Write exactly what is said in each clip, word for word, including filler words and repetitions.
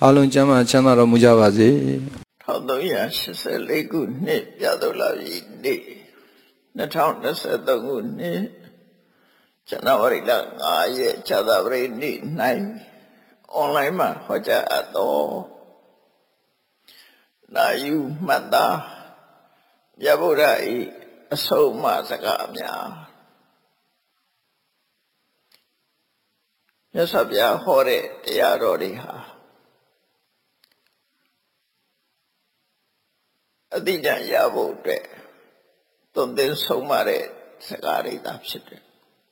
အားလုံးကျမ်းမာချမ်းသာတော်မူကြပါစေထောင်သုံးရာရှစ်ဆယ်လေးခုနှစ်ပြတ်တော်လာပြီနေ့နှစ်ထောင်နှစ်ဆယ်သုံးခုနှစ်ဇန်နဝါရီလငါးရက်ခြားသာပရိနေ့၌အွန်လိုင်းမှာဟောကြားအပ်သောနာယူမှတ်သားမြတ်ဗုဒ္ဓ၏အဆုံးအမစကားများမြတ်စွာဘုရားဟောတဲ့တရားတော်တွေဟာအတိအကျရဖို့အတွက်သွန်သင်ဆုံးမတဲ့စကားတွေသာဖြစ်တယ်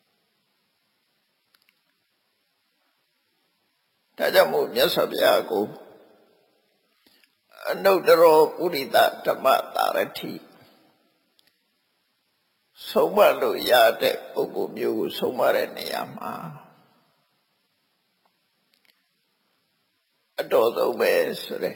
။ဒါကြောင့်မို့မြတ်စွာဘုရားကိုအနုတ္တရောပုရိသဓမ္မတာရတိဆုံးမလို့ရတဲ့ပုဂ္ဂိုလ်မျိုးကိုဆုံးမတဲ့နေရာမှာအတော်ဆုံးပဲဆိုတဲ့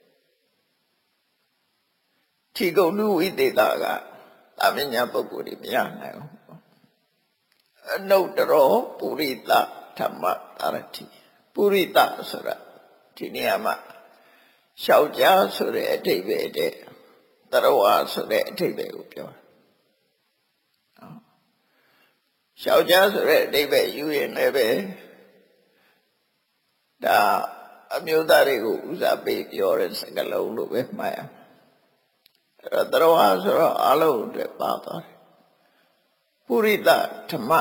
ထီကုံလူဝိသေသကသာမညပုဂ္ဂိုလ်တွေမရနိုင်ဘူးအနုတ္တရောပုရိသဓမ္မတာရတိပုရိသဆိုတာဒီနေရာမှာယောက်ျားဆိုတဲ့အဓိပ္ပာယ်တဲ့တရဝါဆိုတဲ့အဓိပ္ပာယ်ကိုပြောတာယောက်ျားဆိုတဲ့အဓိပ္ပာယ်ယူရင်လည်းပဲဒါအမျိုးသားတွေကိုဥစားပေးပြောတဲ့စကားလုံးလို့ပဲမှတ်ရမယ်တရဝါဆိုတော့အလုံးအတွက်ပါသွားတယ်ပုရိသဓမ္မ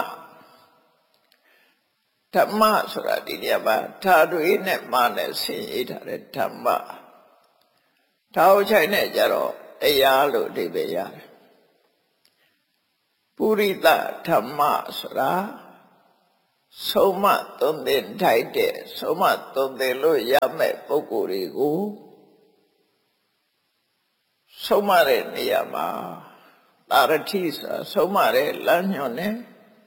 ဓမ္မဆိုတာဒီနေရာမှာဓာတွေနဲ့မနဲ့ဆင်ရေးထားတဲ့ဓမ္မဓာတ်ချိုင်နဲ့ကြတော့တရားလို့အဓိပ္ပာယ်ရတယ်ပုရိသဓမ္မဆိုတာဆုံးမသွန်သင်ထိုက်တဲ့ဆုံးမသွန်သင်လို့ရမယ့်ပုဂ္ဂိုလ်တွေကိုဆုံးမတဲ့နေရာမှာတာရတိဆိုတာဆုံးမတဲ့လမ်းညွှန်နဲ့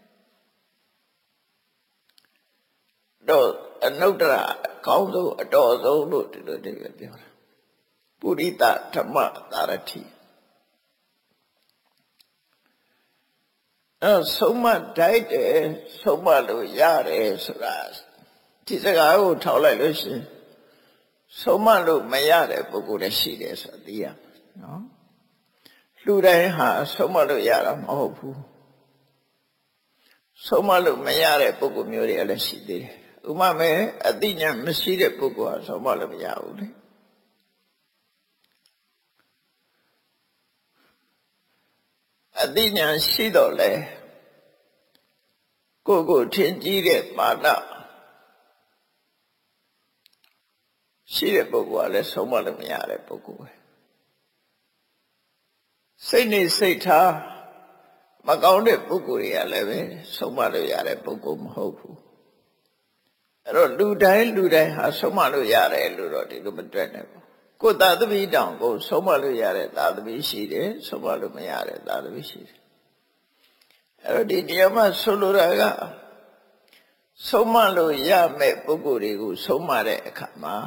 တော့အနုတ္တရအကောင်းဆုံးအတော်ဆုံးလို့ဒီလိုတည်းပြောတာပုရိသဓမ္မတာရတိအဲဆုံးမတိုက်တယ်ဆုံးမလို့ရတယ်ဆိုတာဒီစကားကိုထောက်လိုက်လို့ရှိရင်ဆုံးမလို့မရတဲ့ပုဂ္ဂိုလ်တွေရှိတယ်ဆိုတာသိရနော်လူတိုင်းဟာဆုံးမလို့ရတာမဟုတ်ဘူးဆုံးမလို့မရတဲ့ပုဂ္ဂိုလ်မျိုးတွေလည်းရှိသေးတယ်ဥပမာအသိဉာဏ်မရှိတဲ့ပုဂ္ဂိုလ်ဟာဆုံးမလို့မရဘူးလေအသိဉာဏ်ရှိတော့လေကိုယ်ကိုထင်ကြီးတဲ့မာနရှိတဲ့ပုဂ္ဂိုလ်ကလည်းဆုံးမလို့မရတဲ့ပုဂ္ဂိုလ်ပဲစိတ်နေစိတ်ထားမကောင်းတဲ့ပုဂ္ဂိုလ်တွေကလည်းပဲဆုံးမလို့ရတဲ့ပုဂ္ဂိုလ်မဟုတ်ဘူးအဲ့တော့လူတိုင်းလူတိုင်းဟာဆုံးမလို့ရတယ်လို့တော့ဒီလိုမတွေ့နိုင်ဘူးကိုယ်သာသမီတောင်ကိုဆုံးမလို့ရတဲ့သာသမီရှိတယ်ဆုံးမလို့မရတဲ့သာသမီရှိတယ်အဲ့တော့ဒီတရားမှဆိုလိုတာကဆုံးမလို့ရမယ့်ပုဂ္ဂိုလ်တွေကိုဆုံးမတဲ့အခါမှာ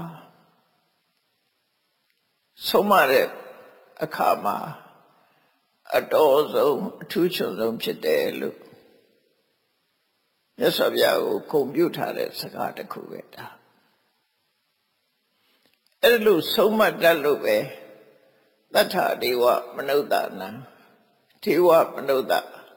ဆုံးမတဲ့အခါမှာအတော်ဆုံးအထူးချွန်ဆုံးဖြစ်တယ်လို့မြတ်စွာဘုရားကိုဂုဏ်ပြုထားတဲ့စကားတစ်ခုပဲဒါအဲ့လိုဆုံးမတတ်လို့ပဲသတ္ထဒေဝမနုဿနံဒေဝမနုဿ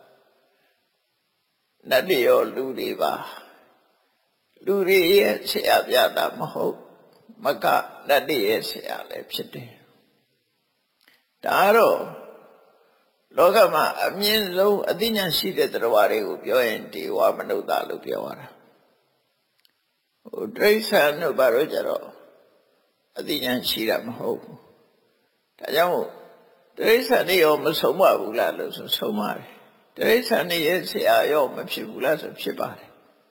နတ်တွေရောလူတွေပါလူတွေရဲ့ဆရာပြတာမဟုတ်မကနတ်တွေရဲ့ဆရာလည်းဖြစ်တယ်ဒါတော့လောကမှာအမြင့်ဆုံးအသိဉာဏ်ရှိတဲ့တရားတွေကိုပြောရင်ဒေဝမနုဿလို့ပြောရတာဟိုတိရစ္ဆာန်တို့ဘာလို့ကြတော့အသိဉာဏ်ရှိတာမဟုတ်ဘူးဒါကြောင့်တိရစ္ဆာန်တွေရောမဆုံးမဘူးလားလို့ဆိုဆုံးမတယ်တိရစ္ဆာန်တွေရဲ့ဆရာရောမဖြစ်ဘူးလားဆိုဖြစ်ပါတယ်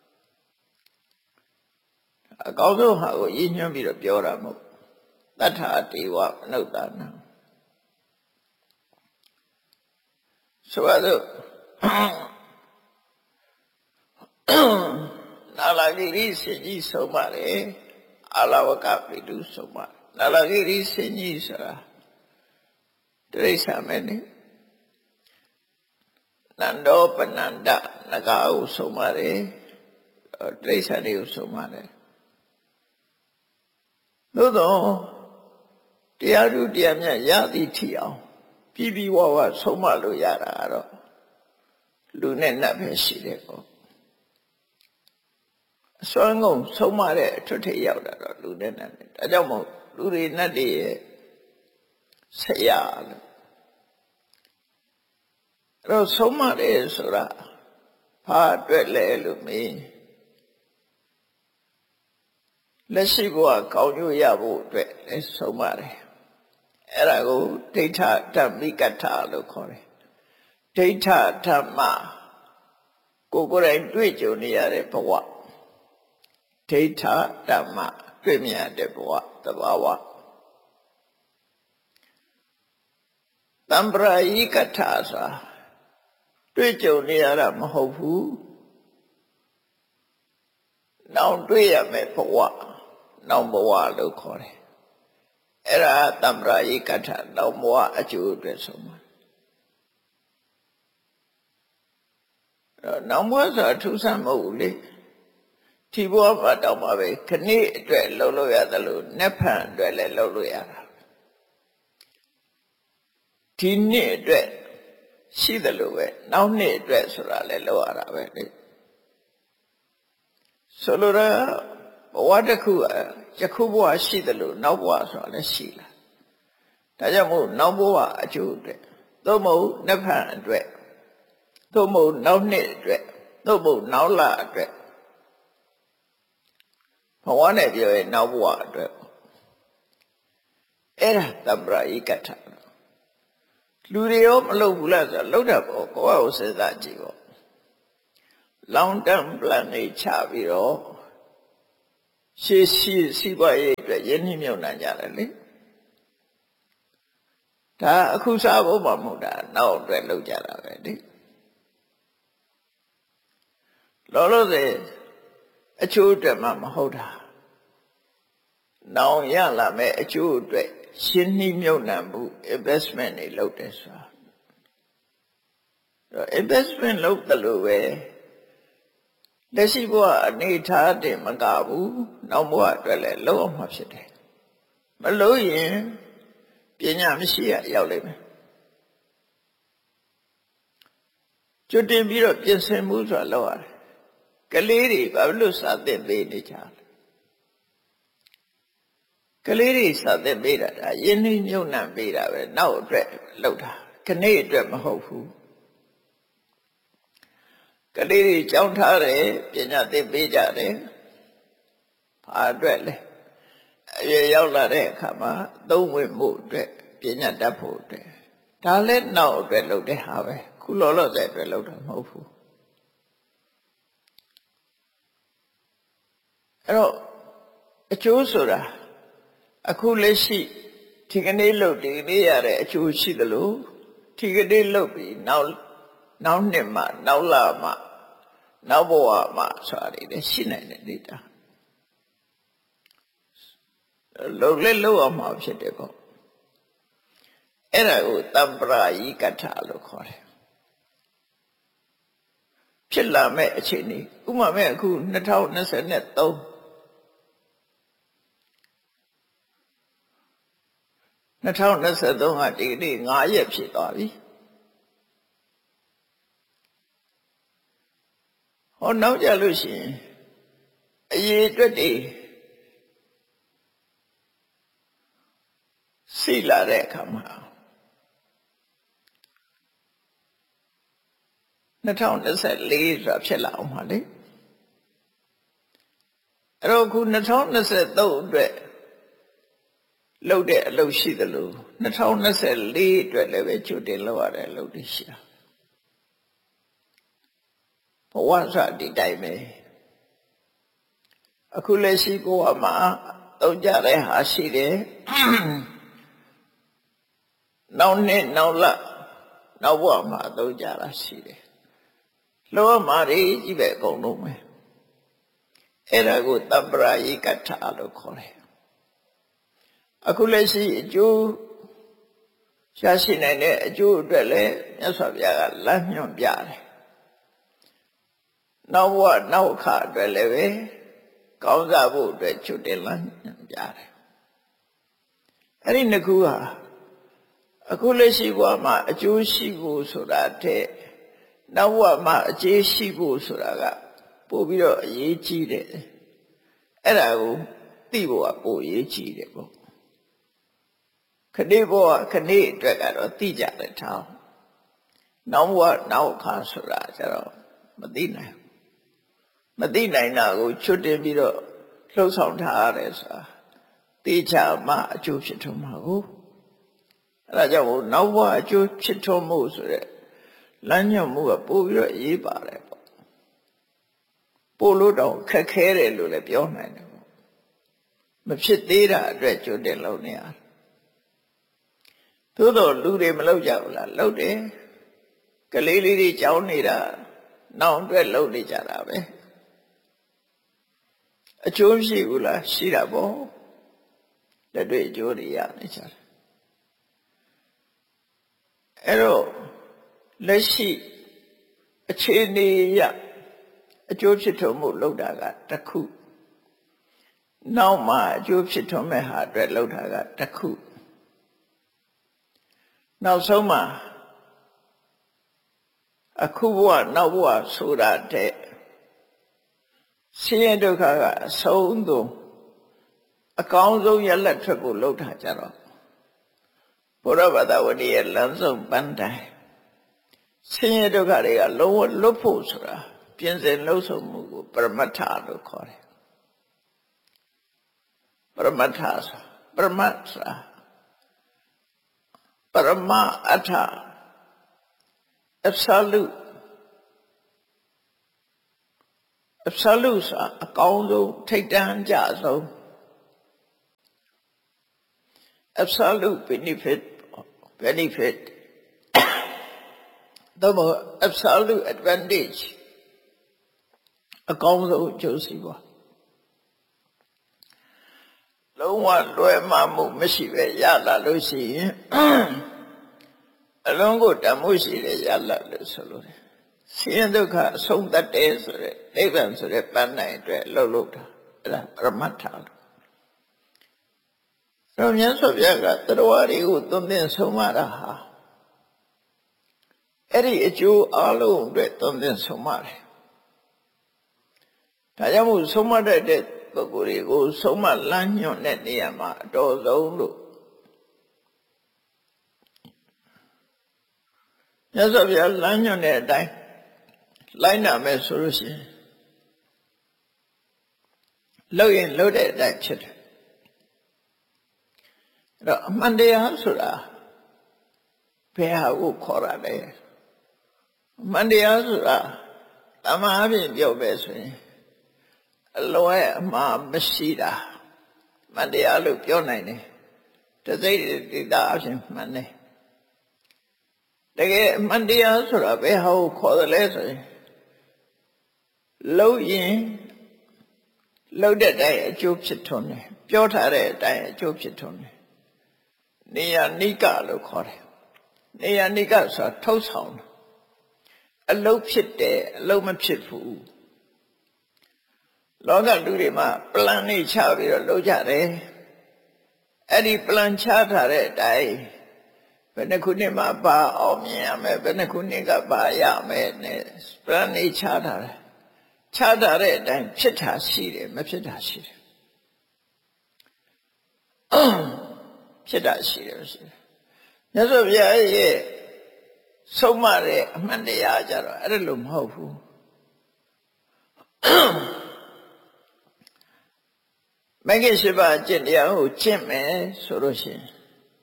အကောင်းဆုံးဟာကိုရည်ညွှန်းပြီးတော့ပြောတာမဟုတ်သတ္ထဒေဝမနုဿနံဆိုတော့နာလဂိရိစင်ကြီးဆုံးပါတယ်အာလဝကပိတုဆုံးပါနာလဂိရိစင်ကြီးဆိုတာတိရစ္ဆာန်ပဲနေနန္ဒောပနန္ဒနဂါကိုဆုံးပါတယ်တိရစ္ဆာန်တွေကိုဆုံးပါတယ်သို့သောတရားထုတရားမြတ်ရသည်ထီအောင်ပြီးပြီးဝဝဆုံးမလို့ရတာကတော့လူနဲ့နတ်ပဲရှိတယ်ပေါ့အစွမ်းကုန်ဆုံးမတဲ့အထွတ်ထိပ်ရောက်တာတော့လူနဲ့နတ်ပဲဒါကြောင့်မို့လူတွေနတ်တွေရဲ့ဆရာလို့အဲ့တော့ဆုံးမတယ်ဆိုတာဘာအတွက်လဲလို့မေးလက်ရှိဘဝကောင်းကျိုးရဖို့အတွက်လဲဆုံးမတယ်အဲ့ဒါကိုဒိဋ္ဌဓမ္မိကထလို့ခေါ်တယ်ဒိဋ္ဌဓမ္မကိုကိုယ်တိုင်တွေ့ကြုံနေရတဲ့ဘဝဒိဋ္ဌဓမ္မတွေ့မြင်တဲ့ဘဝသဘာဝတံပရာယိကထဆိုတာတွေ့ကြုံနေရတာမဟုတ်ဘူးနောက်တွေ့ရမယ်ဘဝနောက်ဘဝလို့ခေါ်တယ်အဲ့ဒါတံပရာယိကထနောက်ဘဝအကျိုးအတွက်ဆုံးမှာအဲ့တော့နောက်ဘဝဆိုတာထူးဆန်းမဟုတ်ဘူးလေဒီဘဝမှာတောင်းပါပဲခဏအတွက်လှုပ်လို့ရတယ်လို့နက်ဖန်အတွက်လည်းလှုပ်လို့ရတာဒီနှစ်အတွက်ရှိတယ်လို့ပဲနောက်နှစ်အတွက်ဆိုတာလည်းလှုပ်ရတာပဲလေဆိုလိုတာဘဝတစ်ခုယခုဘဝရှိတယ်လို့နောက်ဘဝဆိုတာလည်းရှိလာဒါကြောင့်မို့နောက်ဘဝအကျိုးအတွက်သို့မဟုတ်နက်ဖန်အတွက်သို့မဟုတ်နောက်နှစ်အတွက်သို့မဟုတ်နောက်လအတွက်ဘဝနဲ့ပြောရင်နောက်ဘဝအတွက်အဲ့ဒါတံပရာယိကထလူတွေရောမလုပ်ဘူးလားဆိုတော့လုပ်တာပေါ့ကိုယ့်အကိုစဉ်းစားကြည့်ပေါ့ long term plan တွေချပြီးတော့ရှေ့ရှေ့စီးပွားရေးအတွက်ရင်းနှီးမြှုပ်နှံကြတယ်လေဒါအခုစားဖို့မှမဟုတ်တာနောက်အတွက်လုပ်ကြတာပဲလေလောလောဆယ်အကျိုးအတွက်မှမဟုတ်တာနောင်ရလာမဲ့အကျိုးအတွက်ရှင်းနှီးမြှုပ်နှံမှု investment တွေလုပ်တယ်ဆိုတာအဲ့ investment လုပ်တယ်လို့ပဲလက်ရှိဘဝအနေထားတင်မကဘူးနောက်ဘဝအတွက်လည်းလုပ်အောင်မှဖြစ်တယ်မလုပ်ရင်ပညာမရှိရရောက်လိမ့်မယ်ကျွတ်တင်ပြီးတော့ပြင်ဆင်မှုဆိုတာလုပ်ရတယ်ကလေးတွေဘာလို့စာသင်ပေးနေကြလဲကလေးတွေစာသင်ပေးတာဒါယင်းနှိမ့်မြုပ်နှံပေးတာပဲနောက်အတွက်လုပ်တာခဏအတွက်မဟုတ်ဘူးကလေးတွေကြောင်းထားတယ်ပညာသင်ပေးကြတယ်ဘာအတွက်လဲအရွယ်ရောက်လာတဲ့အခါမှာသုံးဝင်မှုအတွက်ပညာတတ်ဖို့အတွက်ဒါလည်းနောက်အတွက်လုပ်တဲ့ဟာပဲခုလောလောဆယ်အတွက်လုပ်တာမဟုတ်ဘူးအဲ့တော့အကျိုးဆိုတာအခုလက်ရှိဒီကနေ့လုပ်ဒီကနေ့ရတဲ့အကျိုးရှိသလိုဒီကနေ့လုပ်ပြီးနောက်နောက်နှစ်မှနောက်လမှနောက်ဘဝမှဆိုတာလည်းရှိနိုင်တဲ့နေတာလုံလဲလုံအောင်မှဖြစ်တယ်ပေါ့အဲ့ဒါကိုတံပရာယိကထလို့ခေါ်တယ်ဖြစ်လာမဲ့အချိန်นี้ဥပမာမဲ့အခု၂၀၂၃၂၀၂၃ကဒီနေ့၅ရက်ဖြစ်သွားပြီဟောနောက်ကြလို့ရှိရင်အရေးအတွက်တွေရှိလာတဲ့အခါမှာ၂၀၂၄ဆိုတာဖြစ်လာအောင်ပါလေအဲ့တော့ခု၂၀၂၃အတွက်လုပ်တဲ့အလုပ်ရှိသလို၂၀၂၄အတွက်လည်းပဲကြိုတင်လုပ်ရတဲ့အလုပ်တွေရှိတာဘဝဆိုဒီတိုင်းပဲအခုလက်ရှိဘဝမှာသုံးကြတဲ့ဟာရှိတယ်နောက်နှစ်နောက်လနောက်ဘဝမှာသုံးကြတာရှိတယ်လောမှာတွေကြီးပဲအကုန်လုံးပဲအဲ့ဒါကိုတံပရာယိကထလို့ခေါ်တယ်အခုလက်ရှိအကျိုးရရှိနိုင်တဲ့အကျိုးအတွက်လည်းမြတ်စွာဘုရားကလမ်းညွှန်ပြတယ်နောက်ဘဝနောက်အခါအတွက်လည်းပဲကောင်းစားဖို့အတွက်ချွတ်တယ်လမ်းညွှန်ပြတယ်အဲ့ဒီနှစ်ခုဟာအခုလက်ရှိဘဝမှာအကျိုးရှိဖို့ဆိုတာတဲ့နောက်ဘဝမှာအကျေးရှိဖို့ဆိုတာကပို့ပြီးတော့အရေးကြီးတယ်အဲ့ဒါကိုသိဖို့ကပို့အရေးကြီးတယ်ပေါ့ခဏဘဝခဏအတွက်ကတော့သိကြတယ်ထောင်းနောက်ဘဝနောက်ခါဆိုတာကျတော့မသိနိုင်မသိနိုင်တာကိုချွတ်တင်ပြီးတော့လှုပ်ဆောင်ထားရတယ်ဆိုတာသိချာမှအကျိုးဖြစ်ထွန်းမှာကိုအဲ့ဒါကြောင့်မို့နောက်ဘဝအကျိုးဖြစ်ထွန်းမှုဆိုတဲ့လမ်းညွှန်မှုကပို့ပြီးတော့ရေးပါတယ်ပေါ့ပို့လို့တော့ခက်ခဲတယ်လို့လည်းပြောနိုင်တယ်ပေါ့မဖြစ်သေးတာအတွက်ကြိုတင်လုပ်နေရတယ်သို့တော့လူတွေမလုပ်ကြဘူးလားလုပ်တယ်ကလေးလေးတွေကြောင်းနေတာနောင်အတွက်လုပ်နေကြတာပဲအကျိုးရှိဘူးလားရှိတာပေါ့လက်တွေ့အကျိုးတွေရနေကြတယ်အဲ့တော့လက်ရှိအခြေအနေရအကျိုးဖြစ်ထွန်းမှုလုပ်တာကတစ်ခုနောက်မှအကျိုးဖြစ်ထွန်းမဲ့ဟာအတွက်လုပ်တာကတစ်ခုနောက်ဆုံးမှာအခုဘဝနောက်ဘဝဆိုတာတဲ့ဆင်းရဲဒုက္ခကအဆုံးသုံးအကောင်းဆုံးရလက်ထွက်ဖို့လုပ်တာကြတော့ဘုရားဘာသာဝင်ရဲ့လမ်းဆုံးပန်းတိုင်ဆင်းရဲဒုက္ခတွေကလုံးဝလွတ်ဖို့ဆိုတာပြင်ဆင်လှုပ်ဆောင်မှုကိုပရမတ္ထလို့ခေါ်တယ်ပရမတ္ထဆိုပရမတ္ထပရမအတ္ထ absolute absolute ဆိုအကောင်းဆုံးထိတ်တန်းကြဆုံး absolute benefit benefit တော့ absolute advantage အကောင်းဆုံးအကျိုးစီးပွားလုံးဝလွယ်မှားမှုမရှိပဲရလာလို့ရှိရင်အလုံးကိုတမှုရှိတယ်ရလာလို့ဆိုလို့ဆင်းရဲဒုက္ခအဆုံးသတ်တယ်ဆိုတဲ့နိဗ္ဗာန်ဆိုတဲ့ပန်းနိုင်အတွက်လှုပ်လှုပ်တာအဲ့ဒါပရမတ္ထလို့တော့မြတ်စွာဘုရားကတရားတွေကိုသွန်သင်ဆုံးမတာဟာအဲ့ဒီအကျိုးအလုံးအတွက်သွန်သင်ဆုံးမတယ်ဒါကြောင့်မို့ဆုံးမတတ်တဲ့ပုဂ္ဂိုလ်တွေကိုဆုံးမလမ်းညွှန်တဲ့နေရာမှာအတော်ဆုံးလို့မြတ်စွာဘုရားလမ်းညွှန်တဲ့အတိုင်းလိုက်နာမယ်ဆိုလို့ရှိရင်လုပ်ရင်လုပ်တဲ့အတိုင်းဖြစ်တယ်အဲ့တော့အမှန်တရားဆိုတာဘယ်ဟာကိုခေါ်ရလဲအမှန်တရားဆိုတာတမန်အပြင်ပြောပဲဆိုရင်အလွဲအမှားမရှိတာအမှန်တရားလို့ပြောနိုင်တယ်တစိတ်တိတာအပြင်မှန်တယ်တကယ်အမှန်တရားဆိုတာဘယ်ဟာကိုခေါ်တယ်လဲဆိုရင်လုပ်ရင်လုပ်တဲ့အတိုင်းအကျိုးဖြစ်ထွန်းတယ်ပြောထားတဲ့အတိုင်းအကျိုးဖြစ်ထွန်းတယ်နေယနိကလို့ခေါ်တယ်နေယနိကဆိုတာထုတ်ဆောင်တယ်အလုပ်ဖြစ်တယ်အလုပ်မဖြစ်ဘူးလောကလူတွေမှာပလန်နေချပြီးတော့လုပ်ကြတယ်အဲ့ဒီပလန်ချထားတဲ့အတိုင်းဘယ်နှခုနှစ်မှာပါအောင်မြင်ရမယ်ဘယ်နှခုနှစ်ကပါရမယ်နဲ့ပလန်နေချထားတယ်ချထားတဲ့အတိုင်းဖြစ်တာရှိတယ်မဖြစ်တာရှိတယ်ဖြစ်တာရှိတယ်ရှိတယ်မြတ်စွာဘုရားရဲ့ဆုံးမတဲ့အမှန်တရားကြတော့အဲ့လိုမဟုတ်ဘူးမဂ္ဂင်၈ပါးကျင့်တရားကိုကျင့်မယ်ဆိုလို့ရှိရင်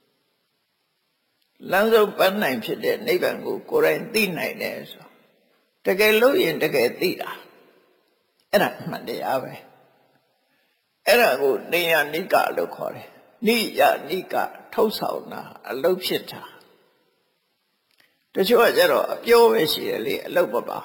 လမ်းဆုံးပန်းနိုင်ဖြစ်တဲ့နိဗ္ဗာန်ကိုကိုယ်တိုင်သိနိုင်တယ်ဆိုတကယ်လို့ရင်တကယ်သိတာအဲ့ဒါမှန်တရားပဲအဲ့ဒါကိုနေယနိကလို့ခေါ်တယ်နိယနိကထုတ်ဆောင်တာအလုပ်ဖြစ်တာတချို့ကကျတော့အပြောပဲရှိတယ်လေအလုပ်မပါ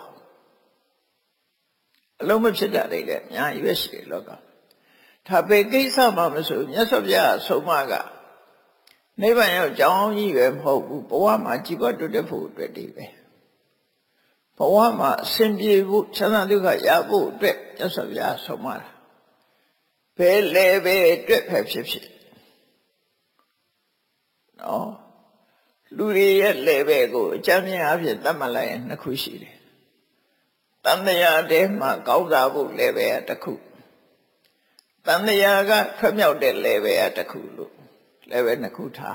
အလုပ်မဖြစ်တာတွေလည်းအများကြီးပဲရှိတယ်လောကဒါပေကိစ္စမှမဆိုမြတ်စွာဘုရားဆုံးမကနိဗ္ဗာန်ရောက်ကြောင်းကြီးပဲမဟုတ်ဘူးဘဝမှာကြည်ပွားတိုးတက်ဖို့အတွက်တည်းပဲဘဝမှာအစဉ်ပြေဖို့ချမ်းသာဒုက္ခရဖို့အတွက်မြတ်စွာဘုရားဆုံးမတာဘယ်လေပဲအတွက်ပဲဖြစ်ဖြစ်နော်လူတွေရဲ့လေဘယ်ကိုအကြမ်းများအဖြစ်သတ်မှတ်လိုက်ရင်နှစ်ခုရှိတယ်တန်တရားတဲမှာကောင်းစားဖို့လေဘယ်ကတစ်ခုတန်တရားကထွတ်မြောက်တဲ့လေဘယ်ကတစ်ခုလို့လေဘယ်နှစ်ခုထား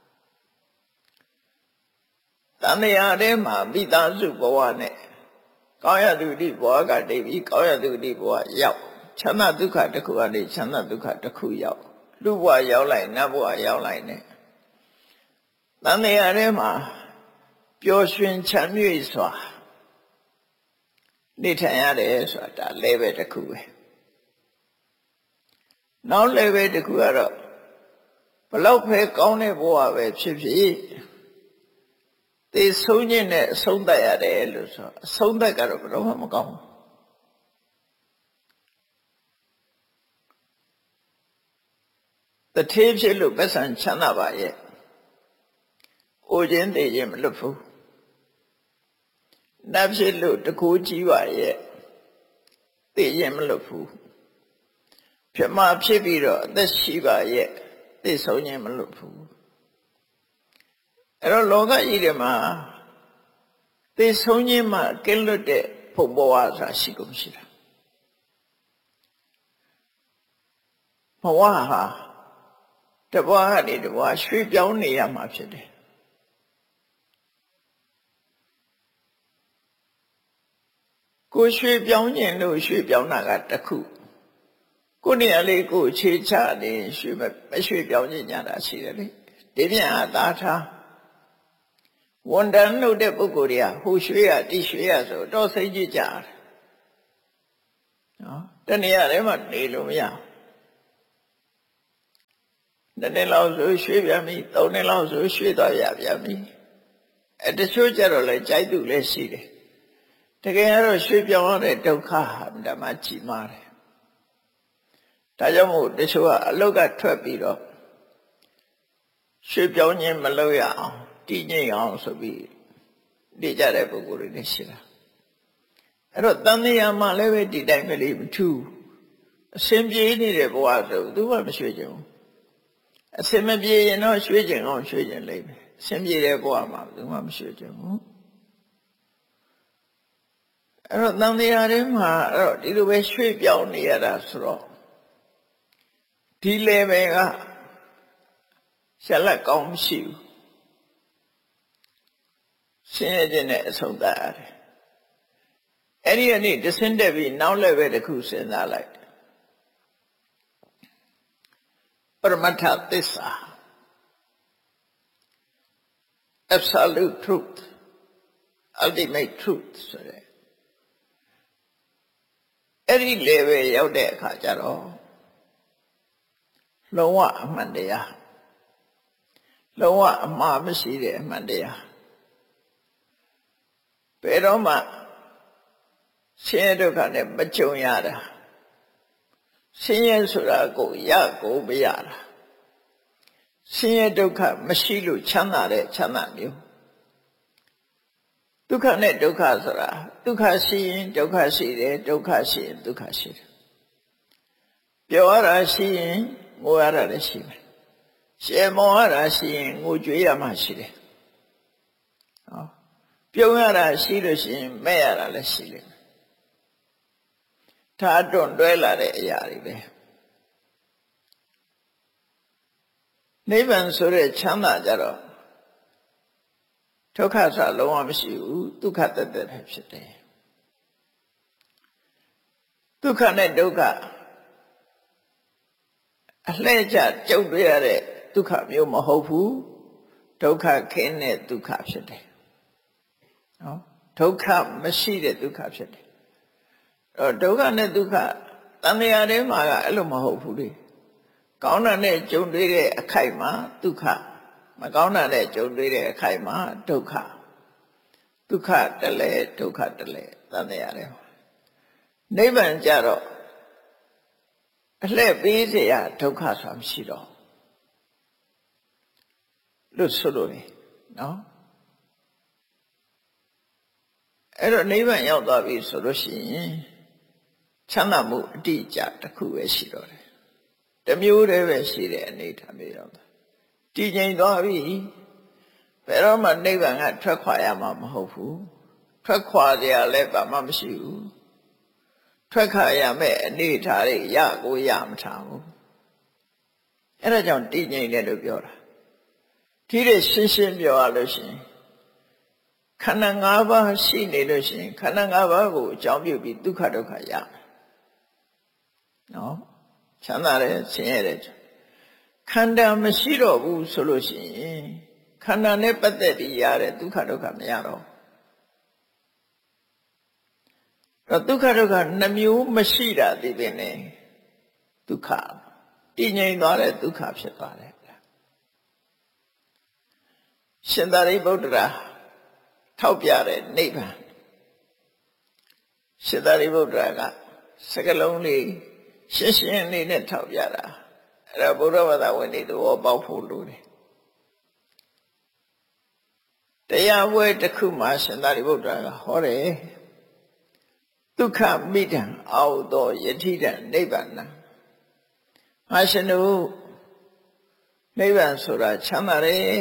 တန်တရားတဲမှာမိသားစုဘဝနဲ့ကောင်းရသူတိဘဝကတည်ပြီးကောင်းရသူတိဘဝရောက်ချမ်းသာဒုက္ခတစ်ခုကနေချမ်းသာဒုက္ခတစ်ခုရောက်လူဘဝရောက်လိုက်နတ်ဘဝရောက်လိုက်နဲ့တန်တရားထဲမှာပျော်ရွှင်ချမ်းမြေ့စွာနေထိုင်ရတယ်ဆိုတာဒါ level တစ်ခုပဲနောက် level တစ်ခုကတော့ဘလောက်ပဲကောင်းတဲ့ဘဝပဲဖြစ်ဖြစ်သေဆုံးခြင်းနဲ့အဆုံးသတ်ရတယ်လို့ဆိုအဆုံးသတ်ကတော့ဘယ်တော့မှမကောင်းဘူးတထေးဖြစ်လို့ပက်ဆံချမ်းသာပါရဲ့အိုခြင်းသိခြင်းမလွတ်ဘူးနတ်ဖြစ်လို့တကူကြီးပါရဲ့သိခြင်းမလွတ်ဘူးပြမဖြစ်ပြီးတော့အသက်ရှိပါရဲ့သိဆုံးခြင်းမလွတ်ဘူးအဲ့တော့လောကကြီးထဲမှာသိဆုံးခြင်းမှာကင်းလွတ်တဲ့ဘုံဘဝဆိုတာရှိကုန်မရှိတာဘဝဟာတဘဝကနေတဘဝရွှေ့ပြောင်းနေရမှာဖြစ်တယ်ကိုရွှေ့ပြောင်းခြင်းလို့ရွှေ့ပြောင်းတာကတစ်ခုကိုနေရာလေးကိုခြေချနေရွှေ့မရွှေ့ပြောင်းခြင်းညာတာရှိတယ်လေဒီပြန်အသာထားဝန်တန်းလုပ်တဲ့ပုဂ္ဂိုလ်တွေကဟိုရွှေ့ရတိရွှေ့ရဆိုတော့စိတ်ကြည်ကြတယ်နော်တနေရာထဲမှာနေလို့မရဘူးနှစ်လောက်ဆိုရွှေ့ပြန်ပြီသုံးနှစ်လောက်ဆိုရွှေ့သွားရပြန်ပြီအဲတချို့ကြတော့လေကြိုက်သူလည်းရှိတယ်တကယ်ကတော့ရွှေ့ပြောင်းရတဲ့ဒုက္ခဟာဓမ္မကြီးမားတယ်ဒါကြောင့်မို့တချို့ကအလုတ်ကထွက်ပြီးတော့ရွှေ့ပြောင်းခြင်းမလုပ်ရအောင်တည်ငြိမ်အောင်ဆိုပြီးနေကြတဲ့ပုဂ္ဂိုလ်တွေလည်းရှိတာအဲ့တော့တန်တရားမှလည်းပဲဒီတိုင်းပဲလေးမထူးအစဉ်ပြေးနေတဲ့ဘဝဆိုသူမှမရွှေ့ကြဘူးအစဉ်မပြေရင်တော့ရွှေ့ကြအောင်ရွှေ့ကြလိမ့်မယ်အစဉ်ပြေတဲ့ဘဝမှာသူမှမရွှေ့ကြဘူးအဲ့တော့တန်တရားတွေမှာအဲ့တော့ဒီလိုပဲရွှေ့ပြောင်းနေရတာဆိုတော့ဒီလေပဲကရှက်လက်ကောင်းမရှိဘူးဆင်းရဲခြင်းနဲ့အဆုံးသတ်ရတယ်အဲ့ဒီအနေတဆင်းတက်ပြီးနောက်လည်းပဲတစ်ခုစဉ်းစားလိုက်ပရမတ္ထသစ္စာ absolute truth ultimate truth ဆိုတဲ့အဲ့ဒီ level ရောက်တဲ့အခါကျတော့လုံးဝအမှန်တရားလုံးဝအမှားမရှိတဲ့အမှန်တရားဘယ်တော့မှဆင်းရဲဒုက္ခနဲ့မကြုံရတာဆင်းရဲဆိုတာကိုရကိုမရတာဆင်းရဲဒုက္ခမရှိလို့ချမ်းသာတဲ့ချမ်းသာမျိုးဒုက္ခနဲ့ဒုက္ခဆိုတာဒုက္ခရှိရင်ဒုက္ခရှိတယ်ဒုက္ခရှိရင်ဒုက္ခရှိတယ်ပျော်ရတာရှိရင်ငိုရတာလည်းရှိမယ်ရှယ်မောရတာရှိရင်ငိုကြွေးရမှရှိတယ်ဟောပြုံးရတာရှိလို့ရှိရင်မဲ့ရတာလည်းရှိလိမ့်မယ်ထားတွန့်တွဲလာတဲ့အရာတွေပဲနိဗ္ဗာန်ဆိုတဲ့ချမ်းသာကြတော့ဒုက္ခဆိုလုံးဝမရှိဘူးဒုက္ခတသက်ပဲဖြစ်တယ်ဒုက္ခနဲ့ဒုက္ခအလှည့်ကျကြုံတွေ့ရတဲ့ဒုက္ခမျိုးမဟုတ်ဘူးဒုက္ခခင်းတဲ့ဒုက္ခဖြစ်တယ်နော်ဒုက္ခမရှိတဲ့ဒုက္ခဖြစ်တယ်အဲ့တော့ဒုက္ခနဲ့ဒုက္ခတန်တရားထဲမှာကအဲ့လိုမဟုတ်ဘူးလေကောင်းတာနဲ့ကြုံတွေ့တဲ့အခိုက်မှာဒုက္ခမကောင်းတာနဲ့ကြုံတွေ့တဲ့အခိုက်မှာဒုက္ခဒုက္ခတလဲဒုက္ခတလဲတန်တရားထဲမှာနိဗ္ဗာန်ကြတော့အလှည့်ပေးเสียဒုက္ခဆိုတာမရှိတော့လို့ဆိုလို့လေနော်အဲ့တော့နိဗ္ဗာန်ရောက်သွားပြီဆိုလို့ရှိရင်ချမ်းသာမှုအတိအကျတစ်ခုပဲရှိတော့တယ်တစ်မျိုးတည်းပဲရှိတဲ့အနေထားမျိုးရောက်သွားတည်ငြိမ်သွားပြီဘယ်တော့မှနိဗ္ဗာန်ကထွက်ခွာရမှာမဟုတ်ဘူးထွက်ခွာကြရလဲဘာမှမရှိဘူးထွက်ခွာရမယ့်အနေအထားတွေရကိုရမထားဘူးအဲ့ဒါကြောင့်တည်ငြိမ်တယ်လို့ပြောတာဒီလိုရှင်းရှင်းပြောရလို့ရှိရင်ခန္ဓာ၅ပါးရှိနေလို့ရှိရင်ခန္ဓာ၅ပါးကိုအကြောင်းပြုပြီးဒုက္ခဒုက္ခရမယ်နော်ချမ်းသာတယ်ဆင်းရဲတယ်ခန္ဓာမရှိတော့ဘူးဆိုလို့ရှိရင်ခန္ဓာနဲ့ပတ်သက်ပြီးရတဲ့ဒုက္ခဒုက္ခမရတော့တော့ဒုက္ခဒုက္ခနှမျိုးမရှိတာသိပင်လေဒုက္ခတည်ငြိမ်သွားတဲ့ဒုက္ခဖြစ်သွားတယ်ရှင်သာရိပုတ္တရာထောက်ပြတဲ့နိဗ္ဗာန်ရှင်သာရိပုတ္တရာကစကလုံးလေးရှင်းရှင်းလေးနဲ့ထောက်ပြတာအဲ့ဒါဗုဒ္ဓဘာသာဝင်တွေသဘောပေါက်ဖို့လိုတယ်တရားပွဲတစ်ခုမှာရှင်သာရိပုတ္တရာကဟောတယ်ဒုက္ခမိဒံအောက်သောယတိတံနိဗ္ဗာန်ဟာရှင်တို့နိဗ္ဗာန်ဆိုတာချမ်းသာတယ်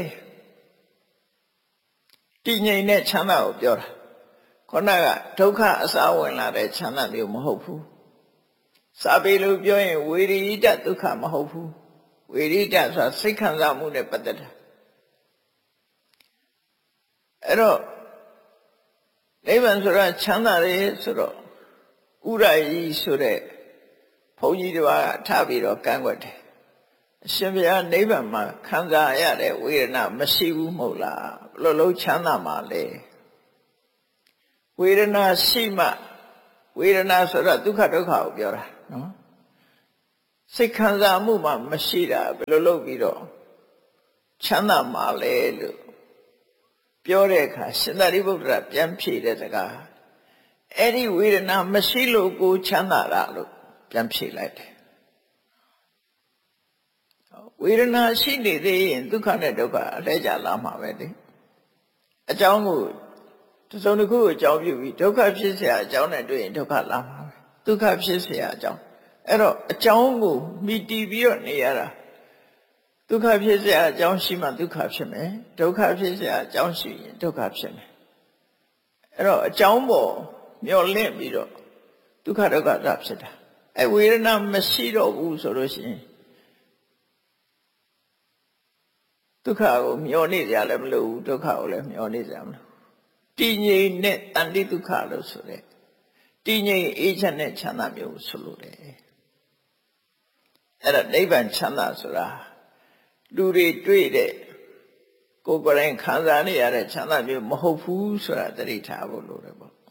တည်ငြိမ်တဲ့ချမ်းသာကိုပြောတာခုနကဒုက္ခအစားဝင်လာတဲ့ချမ်းသာမျိုးမဟုတ်ဘူးစာပေလိုပြောရင်ဝေရိတဒုက္ခမဟုတ်ဘူးဝေရိတဆိုတာစိတ်ခံစားမှုနဲ့ပတ်သက်တာအဲ့တော့နိဗ္ဗာန်ဆိုတာချမ်းသာတယ်ဆိုတော့ဥရယီဆိုတဲ့ဘုန်းကြီးတစ်ပါးကထားပြီးတော့ကန့်ကွက်တယ်အရှင်ဘုရားနိဗ္ဗာန်မှာခံစားရတဲ့ဝေဒနာမရှိဘူးမဟုတ်လားဘယ်လိုလုံးချမ်းသာမှာလဲဝေဒနာရှိမှဝေဒနာဆိုတော့ဒုက္ခဒုက္ခကိုပြောတာနော်စိတ်ခံစားမှုမှမရှိတာဘယ်လိုလုပ်ပြီးတော့ချမ်းသာမှာလဲလို့ပြောတဲ့အခါရှင်သာရိပုတ္တရာပြန်ဖြေတဲ့စကားအဲ့ဒီဝေဒနာမရှိလို့ကိုချမ်းသာတာလို့ပြန်ဖြေလိုက်တယ်ဝေဒနာရှိနေသေးရင်ဒုက္ခနဲ့ဒုက္ခအလဲကျလာမှာပဲလေအကြောင်းကိုတစ်စုံတစ်ခုကိုအကြောင်းပြုပြီးဒုက္ခဖြစ်เสียအကြောင်းနဲ့တွေ့ရင်ဒုက္ခလာမှာပဲဒုက္ခဖြစ်เสียအကြောင်းအဲ့တော့အကြောင်းကိုမိတီးပြီးတော့နေရတာဒုက္ခဖြစ်เสียအကြောင်းရှိမှဒုက္ခဖြစ်မယ်ဒုက္ခဖြစ်เสียအကြောင်းရှိရင်ဒုက္ခဖြစ်မယ်အဲ့တော့အကြောင်းပေါ်မျောလင့်ပြီးတော့ဒုက္ခဒုက္ခသာဖြစ်တာအဲ့ဝေဒနာမရှိတော့ဘူးဆိုလို့ရှိရင်ဒုက္ခကိုမျောနေကြလည်းမလို့ဘူးဒုက္ခကိုလည်းမျောနေကြမလို့တည်ငြိမ်တဲ့တန်တိဒုက္ခလို့ဆိုတဲ့တည်ငြိမ်အေးချမ်းတဲ့ချမ်းသာမျိုးဆိုလို့တယ်အဲ့ဒါနိဗ္ဗာန်ချမ်းသာဆိုတာလူတွေတွေ့တဲ့ကိုယ်ကိုယ်တိုင်ခံစားနေရတဲ့ချမ်းသာမျိုးမဟုတ်ဘူးဆိုတာသတိထားဖို့လိုတယ်ပေါ့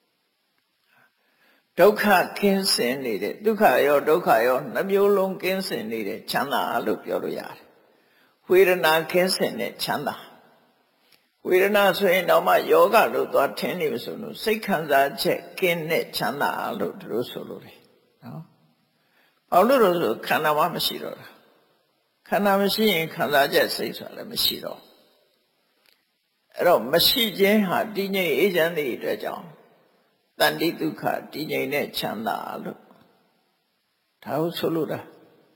ဒုက္ခကင်းစင်နေတဲ့ဒုက္ခရောဒုက္ခရောနှမျိုးလုံးကင်းစင်နေတဲ့ချမ်းသာလို့ပြောလို့ရတယ်ဝေဒနာကင်းစင်တဲ့ချမ်းသာဝေဒနာဆိုရင်တော့မှယောဂလို့သွားထင်းနေပြီဆိုလို့စိတ်ခံစားချက်ကင်းတဲ့ချမ်းသာလို့တို့ဆိုလို့တယ်နော်။ဘာလို့လို့ဆိုခန္ဓာမှမရှိတော့တာခန္ဓာမရှိရင်ခံစားချက်စိတ်ဆိုတာလည်းမရှိတော့အဲ့တော့မရှိခြင်းဟာတည်ငြိမ်အေးချမ်းတဲ့အတွက်ကြောင့်တန်တိဒုက္ခတည်ငြိမ်တဲ့ချမ်းသာလို့ဒါကိုဆိုလို့တာ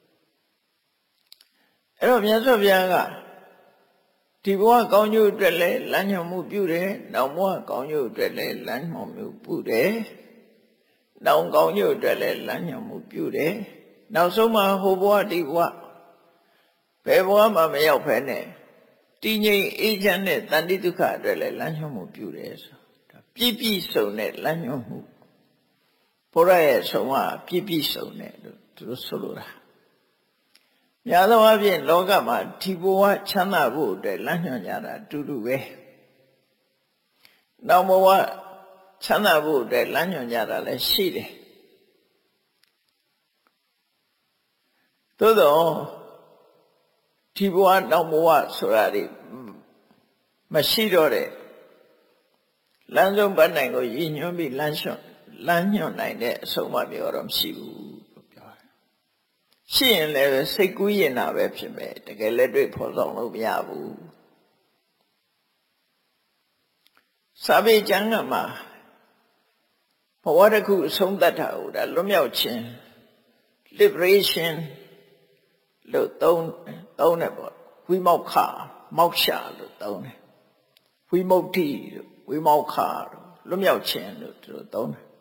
အဲ့တော့မြတ်စွာဘုရားကဒီဘဝကောင်းကျိုးအတွက်လည်းလမ်းညွှန်မှုပြုတယ်။နောက်ဘဝကောင်းကျိုးအတွက်လည်းလမ်းညွှန်မှုပြုတယ်။နောက်ကောင်းကျိုးအတွက်လည်းလမ်းညွှန်မှုပြုတယ်။နောက်ဆုံးမှာဟိုဘဝဒီဘဝဘယ်ဘဝမှမရောက်ဖဲနဲ့တည်ငြိမ်အေးချမ်းတဲ့တန်တိဒုက္ခအတွက်လည်းလမ်းညွှန်မှုပြုတယ်ဆိုတာပြည့်ပြည့်စုံတဲ့လမ်းညွှန်မှုဘုရားရဲ့ဆုံးမပြည့်ပြည့်စုံတဲ့လို့သူတို့ဆိုလိုတာများသောအားဖြင့်လောကမှာဒီဘဝချမ်းသာဖို့အတွက်လမ်းညွှန်ကြတာအတူတူပဲနောက်ဘဝချမ်းသာဖို့အတွက်လမ်းညွှန်ကြတာလည်းရှိတယ်သို့သောဒီဘဝနောက်ဘဝဆိုတာဒီမရှိတော့တဲ့လမ်းဆုံးပတ်နိုင်ကိုရည်ညွှန်းပြီးလမ်းညွှန်လမ်းညွှန်နိုင်တဲ့အဆုံးအမမျိုးတော့မရှိဘူးရှိရင်လည်းစိတ်ကူးရင်တာပဲဖြစ်မယ်တကယ်လက်တွေ့ဖော်ဆောင်လို့မရဘူးစာပေကျမ်းကမှာဘဝတစ်ခုအဆုံးသတ်တာကိုဒါလွတ်မြောက်ခြင်း liberation လို့သုံးသုံးတယ်ပေါ့ဝိမောက္ခမောက္ခလို့သုံးတယ်ဝိမု ക്തി လို့ဝိမောက္ခလို့လွတ်မြောက်ခြင်းလို့သူတို့သုံးတယ်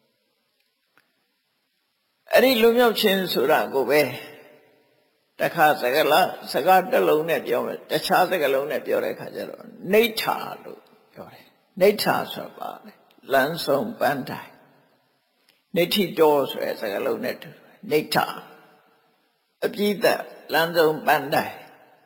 အဲ့ဒီလွတ်မြောက်ခြင်းဆိုတာကိုပဲတခါစကားလားစကားတစ်လုံးနဲ့ပြောမယ်တခြားစကားလုံးနဲ့ပြောတဲ့အခါကျတော့နိဋ္ဌာလို့ပြောတယ်နိဋ္ဌာဆိုတာပါလေလမ်းဆုံးပန်းတိုင်နိဋ္ဌိတောဆိုတဲ့စကားလုံးနဲ့တူတယ်နိဋ္ဌာအပြည့်သက်လမ်းဆုံးပန်းတိုင်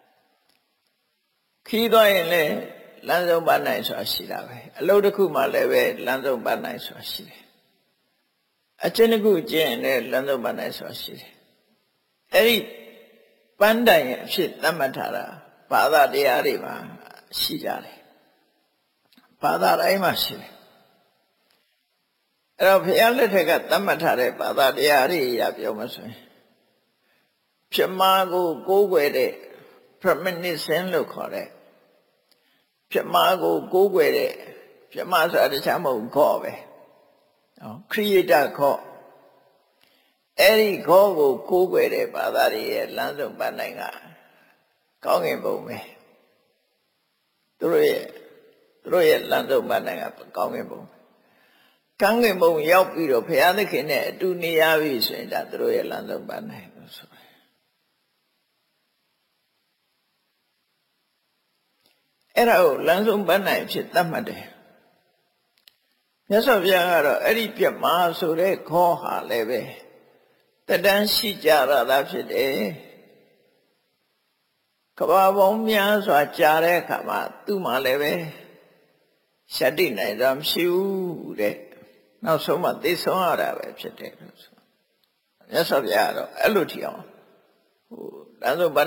ခီးသွားရင်လည်းလမ်းဆုံးပန်းတိုင်ဆိုတာရှိတာပဲအလုပ်တစ်ခုမှလည်းပဲလမ်းဆုံးပန်းတိုင်ဆိုတာရှိတယ်အကျဉ်းတစ်ခုကျင့်ရင်လည်းလမ်းဆုံးပန်းတိုင်ဆိုတာရှိတယ်အဲ့ဒီပန်းတိုင်ရဲ့အဖြစ်သတ်မှတ်ထားတာဘာသာတရားတွေမှာရှိကြတယ်ဘာသာတိုင်းမှာရှိတယ်အဲ့တော့ဘုရားလက်ထက်ကသတ်မှတ်ထားတဲ့ဘာသာတရားတွေအရာပြောမှဆိုရင်ပြမကိုကိုးကွယ်တဲ့ premonition လို့ခေါ်တဲ့ပြမကိုကိုးကွယ်တဲ့ပြမဆိုတာတခြားမဟုတ်ခေါ်ပဲနော် creator ခေါ်အဲ့ဒီခေါ်ကိုကိုးကွယ်တဲ့ဘာသာတွေရဲ့လမ်းဆုံးပန်းနိုင်ကကောင်းငင်ပုံပဲသူတို့ရဲ့သူတို့ရဲ့လမ်းဆုံးပန်းနိုင်ကကောင်းငင်ပုံကောင်းငင်ပုံရောက်ပြီးတော့ဘုရားသခင်နဲ့အတူနေရပြီဆိုရင်ဒါသူတို့ရဲ့လမ်းဆုံးပန်းနိုင်လို့ဆိုတယ်အဲ့ဒါကိုလမ်းဆုံးပန်းနိုင်ဖြစ်သတ်မှတ်တယ်မြတ်စွာဘုရားကတော့အဲ့ဒီပြမဆိုတဲ့ခေါ်ဟာလည်းပဲတတန်းရှိကြရတာဖြစ်တယ်ကဘာပေါင်းများစွာကြားတဲ့အခါမှာသူ့မှာလည်းပဲရှတ္တိနိုင်တာမရှိဘူးတဲ့နောက်ဆုံးမှသိဆုံးရတာပဲဖြစ်တယ်လို့ဆိုမြတ်စွာဘုရားကတော့အဲ့လိုထီအောင်ဟိုလမ်းဆုံး